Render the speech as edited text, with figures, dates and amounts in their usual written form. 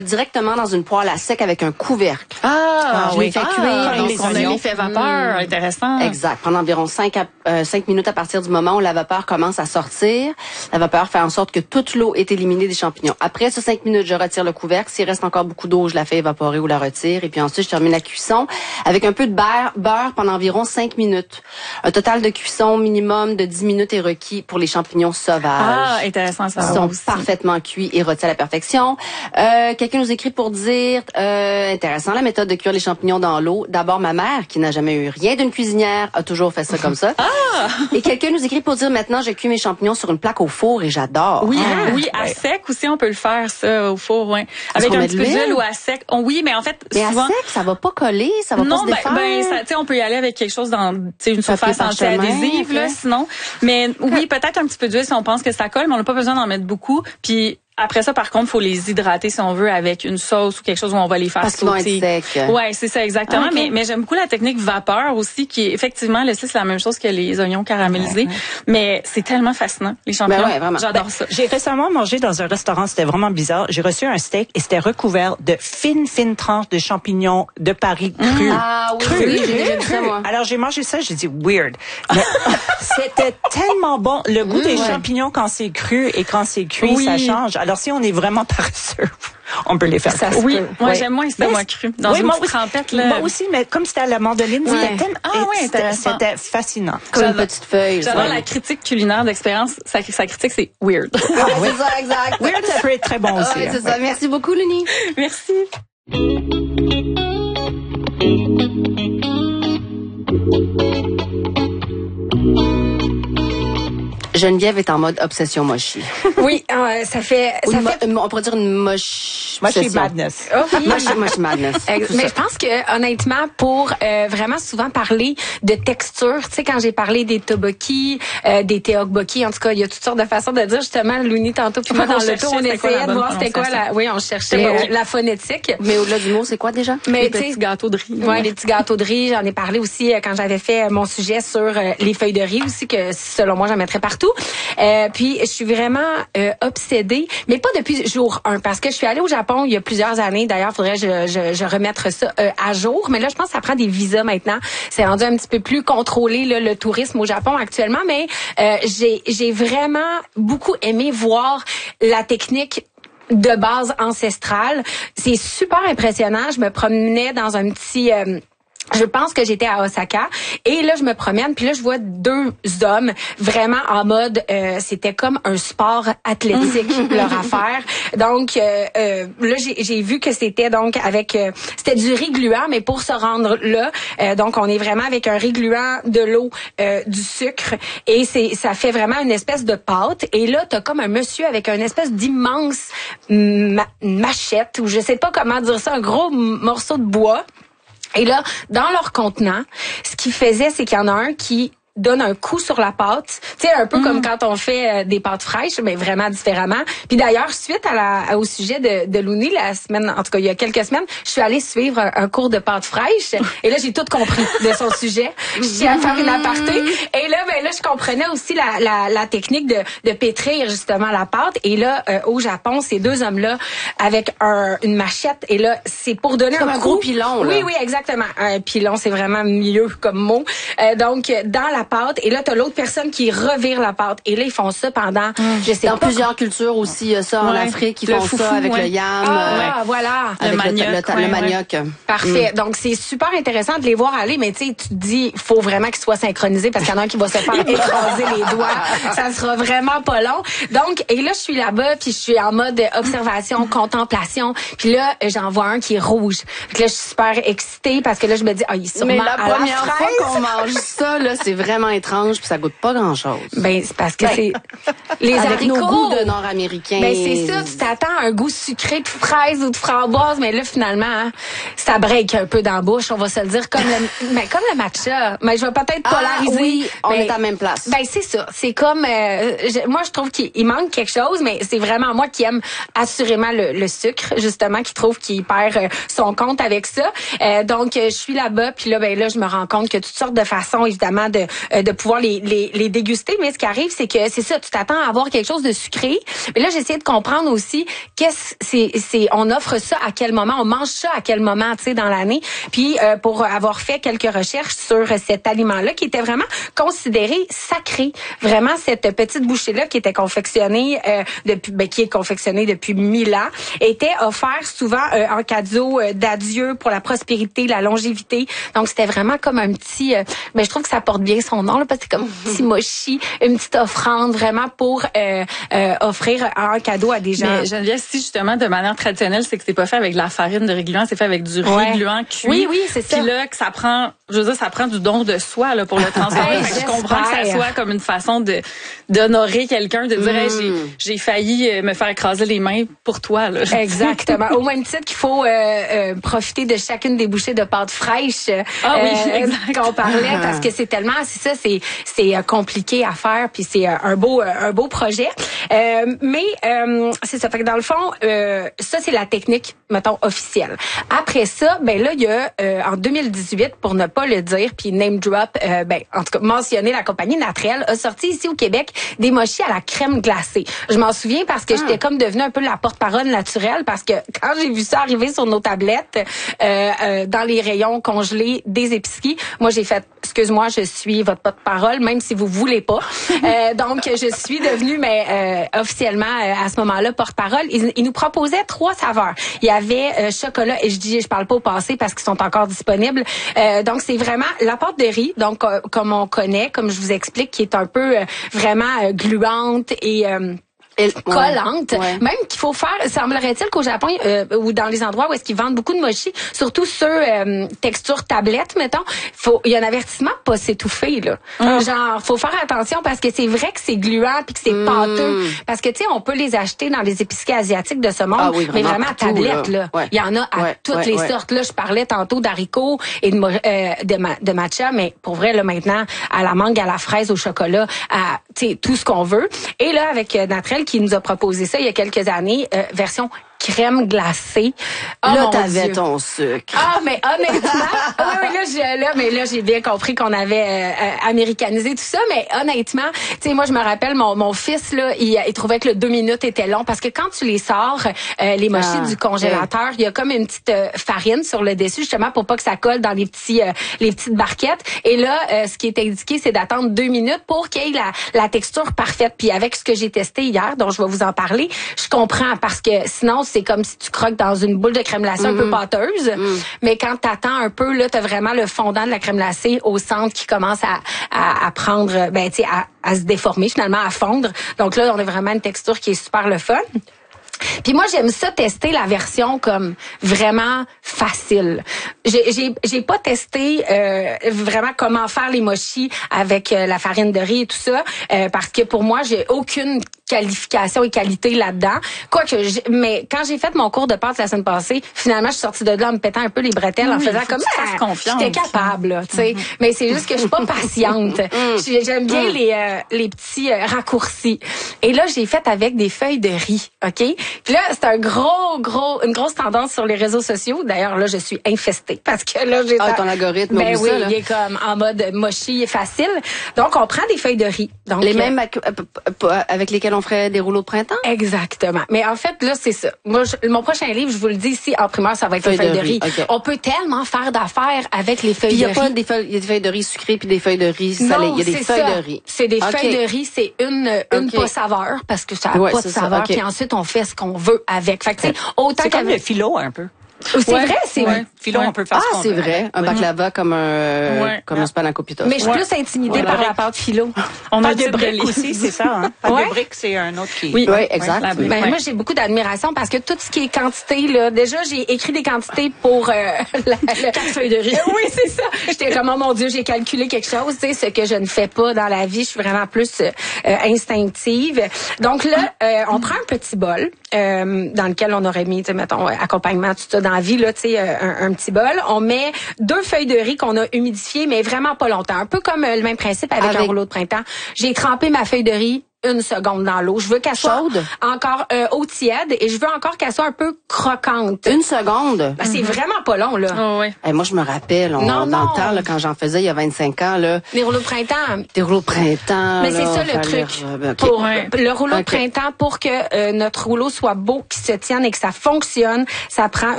directement dans une poêle à sec avec un couvercle. Ah, je l'ai fait cuire. Donc on a l'effet vapeur, intéressant. Exact. Pendant environ 5 minutes à partir du moment où la vapeur commence à sortir, la vapeur fait en sorte que toute l'eau est éliminée des champignons. Après ces 5 minutes, je retire le couvercle. S'il reste encore beaucoup d'eau, je la fais évaporer ou la retire. Et puis ensuite, je termine la cuisson avec un peu de beurre pendant environ 5 minutes. Un total de cuisson minimum de 10 minutes est requis pour les champignons sauvages. Ah, intéressant ça. Ils sont parfaitement cuits et rôtis à la perfection. Quelqu'un nous écrit pour dire, intéressant, la méthode de cuire les champignons dans l'eau. D'abord, ma mère, qui n'a jamais eu rien d'une cuisinière, a toujours fait ça comme ça. Et quelqu'un nous écrit pour dire, maintenant, je cuis mes champignons sur une plaque au four et j'adore. Oui, oui, à sec aussi, on peut le faire, ça, au four, ouais. Avec un petit peu d'huile ou à sec. Oui, mais en fait, souvent... à sec, ça va pas coller, ça va pas se défaire. Tu sais, on peut y aller avec quelque chose dans, tu sais, une surface anti-adhésive, là, sinon. Mais oui, peut-être un petit peu d'huile si on pense que ça colle, mais on n'a pas besoin d'en mettre beaucoup. Puis, après ça, par contre, faut les hydrater, si on veut, avec une sauce ou quelque chose où on va les faire sauter. Parce qu'ils vont être secs. Ouais, c'est ça, exactement. Okay. Mais j'aime beaucoup la technique vapeur aussi, qui est, effectivement, c'est la même chose que les oignons caramélisés. Mais c'est tellement fascinant, les champignons. Vraiment. J'adore ça. J'ai récemment mangé dans un restaurant, c'était vraiment bizarre. J'ai reçu un steak et c'était recouvert de fines tranches de champignons de Paris crus. Ah oui, j'ai vu ça, moi. Alors, j'ai mangé ça, j'ai dit weird. Mais c'était tellement bon. Le goût des champignons quand c'est cru et quand c'est cuit, ça change. Alors, si on est vraiment paresseux, on peut les faire. Ça oui, moi j'aime moins ça, moi cru. Dans une petite trempette, là. Moi aussi, mais comme c'était à la mandoline, c'était fascinant. Comme une petite feuille. J'adore la critique culinaire d'expérience. Sa critique, c'est weird. C'est ça, exact. Weird, ça peut être très bon aussi. C'est ça. Merci beaucoup, Luni. Merci. Geneviève est en mode obsession mochi. Oui, ça fait... on pourrait dire une mochi madness. Mochi madness. Mais je pense que, honnêtement, pour vraiment souvent parler de texture, tu sais, quand j'ai parlé des tteokbokki, des tteokbokki, en tout cas, il y a toutes sortes de façons de dire, justement, Louni, tantôt, puis moi, dans l'auto, on essayait de voir c'était quoi la... Oui, on cherchait la phonétique. Mais au-delà du mot, c'est quoi déjà? Les petits gâteaux de riz. Oui, les petits gâteaux de riz. J'en ai parlé aussi quand j'avais fait mon sujet sur les feuilles de riz aussi, que selon moi, j'en mettrais partout. Puis je suis vraiment obsédée, mais pas depuis jour 1, parce que je suis allée au Japon il y a plusieurs années. D'ailleurs, faudrait je remettre ça à jour. Mais là, je pense que ça prend des visas maintenant. C'est rendu un petit peu plus contrôlé là, le tourisme au Japon actuellement. Mais j'ai vraiment beaucoup aimé voir la technique de base ancestrale. C'est super impressionnant. Je me promenais dans un petit... je pense que j'étais à Osaka et là je me promène puis là je vois deux hommes vraiment en mode c'était comme un sport athlétique leur affaire. Donc là j'ai vu que c'était donc avec c'était du riz gluant, mais pour se rendre là donc on est vraiment avec un riz gluant, de l'eau, du sucre et ça fait vraiment une espèce de pâte et là t'as comme un monsieur avec une espèce d'immense machette ou je sais pas comment dire ça, un gros morceau de bois. Et là, dans leur contenant, ce qu'ils faisaient, c'est qu'il y en a un qui donne un coup sur la pâte, tu sais, un peu comme quand on fait des pâtes fraîches, mais vraiment différemment. Puis d'ailleurs, suite au sujet de Louni, la semaine, en tout cas il y a quelques semaines, je suis allée suivre un cours de pâtes fraîches et là j'ai tout compris de son sujet. Je suis à faire une aparté et là je comprenais aussi la technique de pétrir justement la pâte. Et là au Japon, ces deux hommes-là avec une machette et là c'est pour donner un gros pilon. Là. Oui, exactement. Un pilon, c'est vraiment mieux comme mot. Donc dans la pâte et là t'as l'autre personne qui revire la pâte et là ils font ça pendant je sais dans pas plusieurs cultures aussi, il y a ça en Afrique, ils font foufou, ça avec le yam, voilà, avec le manioc. Parfait. Donc c'est super intéressant de les voir aller, mais tu sais tu te dis faut vraiment qu'ils soient synchronisés parce qu'il y en a un qui va se faire écraser les doigts, ça sera vraiment pas long. Donc et là je suis là-bas puis je suis en mode observation, contemplation, puis là j'en vois un qui est rouge. Donc là je suis super excitée parce que là je me dis il est sûrement mais la première fois qu'on mange ça là, c'est vraiment étrange puis ça goûte pas grand-chose. Ben c'est parce que c'est les avec haricots nos goûts de Nord-Américains. Ben c'est ça, tu t'attends à un goût sucré de fraise ou de framboise, mais là finalement hein, ça break un peu dans la bouche, on va se le dire comme le matcha. Mais je vais peut-être polariser. Oui, on est à la même place. Ben c'est ça, c'est comme moi je trouve qu'il manque quelque chose, mais c'est vraiment moi qui aime assurément le sucre justement, qui trouve qu'il perd son compte avec ça. Donc je suis là-bas puis là je me rends compte que toutes sortes de façons évidemment de pouvoir les déguster. Mais ce qui arrive, c'est que c'est ça, tu t'attends à avoir quelque chose de sucré. Mais là, j'essayais de comprendre aussi on offre ça à quel moment, on mange ça à quel moment, tu sais, dans l'année. Puis pour avoir fait quelques recherches sur cet aliment-là qui était vraiment considéré sacré, vraiment cette petite bouchée-là qui était confectionnée qui est confectionnée depuis 1000 ans, était offert souvent en cadeau d'adieu pour la prospérité, la longévité. Donc c'était vraiment comme un petit, je trouve que ça porte bien son nom là, parce que c'est comme un petit mochi, une petite offrande vraiment pour offrir un cadeau à des gens. Mais Geneviève, si justement de manière traditionnelle, c'est que c'est pas fait avec de la farine de riz gluant, c'est fait avec du riz gluant cuit. Oui, c'est ça. Puis là, que ça prend, je veux dire, ça prend du don de soi là pour le transformer. Je comprends que ça soit comme une façon d'honorer quelqu'un, de dire j'ai failli me faire écraser les mains pour toi là. Exactement. Au même titre qu'il faut profiter de chacune des bouchées de pâte fraîche qu'on parlait, parce que c'est tellement, c'est compliqué à faire, puis c'est un beau projet. Mais c'est ça. Fait que dans le fond, ça c'est la technique, mettons, officielle. Après ça, ben là il y a en 2018, pour ne pas le dire, puis name drop, en tout cas mentionner la compagnie Natrel a sorti ici au Québec des mochis à la crème glacée. Je m'en souviens parce que j'étais comme devenue un peu la porte-parole naturelle, parce que quand j'ai vu ça arriver sur nos tablettes dans les rayons congelés des épiceries, moi j'ai fait excuse-moi, je suis votre porte-parole, même si vous voulez pas. Donc je suis devenue officiellement à ce moment-là porte-parole. Ils nous proposaient 3 saveurs. Il y avait chocolat, et je parle pas au passé parce qu'ils sont encore disponibles. Donc c'est vraiment la pâte de riz, donc comme on connaît, comme je vous explique, qui est un peu vraiment gluante et collante, même qu'il faut faire, semblerait-il qu'au Japon ou dans les endroits où est-ce qu'ils vendent beaucoup de mochi, surtout ceux texture tablette, mettons, il y a un avertissement pas s'étouffer là. Genre faut faire attention parce que c'est vrai que c'est gluant puis que c'est pâteux, parce que tu sais on peut les acheter dans les épiceries asiatiques de ce monde, mais vraiment à tablette là. Il y en a à toutes les sortes là. Je parlais tantôt d'haricots et de matcha, mais pour vrai là maintenant à la mangue, à la fraise, au chocolat, à tu sais tout ce qu'on veut. Et là avec Natrel qui nous a proposé ça il y a quelques années, version crème glacée. Là, t'avais ton sucre. Mais honnêtement, là, j'ai bien compris qu'on avait américanisé tout ça, mais honnêtement, tu sais, moi, je me rappelle, mon fils, là, il trouvait que le 2 minutes était long, parce que quand tu les sors, les mochis du congélateur, il y a comme une petite farine sur le dessus, justement, pour pas que ça colle dans les petites barquettes. Et là, ce qui est indiqué, c'est d'attendre 2 minutes pour qu'il y ait la texture parfaite. Puis avec ce que j'ai testé hier, dont je vais vous en parler, je comprends, parce que sinon, c'est comme si tu croques dans une boule de crème glacée un peu pâteuse. Mais quand t'attends un peu, là, t'as vraiment le fondant de la crème glacée au centre qui commence à prendre, tu sais, à se déformer, finalement, à fondre. Donc là, on a vraiment une texture qui est super le fun. Puis moi, j'aime ça tester la version comme vraiment facile. J'ai pas testé vraiment comment faire les mochis avec la farine de riz et tout ça, parce que pour moi, j'ai aucune qualification et qualité là-dedans. Mais quand j'ai fait mon cours de pâtes la semaine passée, finalement, je suis sortie de là en me pétant un peu les bretelles, en faisant comme ça. J'étais capable, là, tu sais. Mais c'est juste que je suis pas patiente. J'aime bien les petits raccourcis. Et là, j'ai fait avec des feuilles de riz, OK? Puis là, c'est une grosse tendance sur les réseaux sociaux. D'ailleurs, là, je suis infestée parce que là, j'ai ton algorithme oui, ça, là. il est comme en mode mochi facile. Donc, on prend des feuilles de riz. Donc, les mêmes avec lesquels on ferait des rouleaux de printemps? Exactement. Mais en fait, là, c'est ça. Moi, mon prochain livre, je vous le dis ici, en primaire, ça va être les feuilles de riz. Okay. On peut tellement faire d'affaires avec les feuilles de riz. Il y a des feuilles de riz sucrées puis des feuilles de riz salées. Il y a des feuilles de riz. C'est des feuilles de riz. C'est une pas saveur parce que ça n'a pas de saveur. Puis ensuite, on fait ce qu'on veut avec. Fait que, tu sais, autant c'est comme le philo un peu. C'est vrai, c'est vrai. Philo, on peut faire ce qu'on veut. C'est vrai. Un baklava comme un spanakopita. Mais je suis plus intimidée par la pâte philo. On a de briques aussi, c'est ça, hein? Pâte de briques, c'est un autre qui... Oui, exact. Ben, moi, j'ai beaucoup d'admiration parce que tout ce qui est quantité, là, déjà, j'ai écrit des quantités pour 4 feuilles de riz. Oui, c'est ça. J'étais comme, oh mon Dieu, j'ai calculé quelque chose, tu sais, ce que je ne fais pas dans la vie. Je suis vraiment plus instinctive. Donc là, on prend un petit bol dans lequel on aurait mis, tu sais, mettons, accompagnement, tout ça, dans la vie, là, tu sais, un petit bol. On met 2 feuilles de riz qu'on a humidifiées, mais vraiment pas longtemps. Un peu comme le même principe avec un rouleau de printemps. J'ai trempé ma feuille de riz 1 seconde dans l'eau. Je veux qu'elle soit chaude, encore eau tiède et je veux encore qu'elle soit un peu croquante. 1 seconde. Ben, c'est vraiment pas long, là. Oh, oui. Hey, moi, je me rappelle, dans le temps, là, quand j'en faisais il y a 25 ans, là. Les rouleaux de printemps. Des rouleaux de printemps. Mais c'est là, ça le fallait truc. OK. Le rouleau de printemps, pour que notre rouleau soit beau, qu'il se tienne et que ça fonctionne, ça prend